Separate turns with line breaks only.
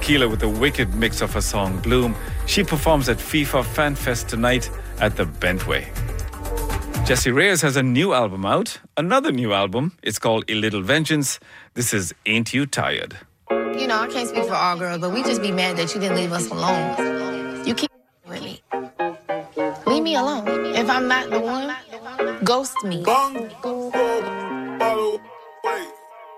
Tequila with a wicked mix of her song Bloom. She performs at FIFA Fan Fest tonight at the Bentway. Jessie Reyez has a new album out, another new album. It's called A Little Vengeance. This is Ain't You Tired?
You know, I can't speak for all girls, but we just be mad that you didn't leave us alone. You keep with me. Leave me alone. If I'm not the one, ghost me.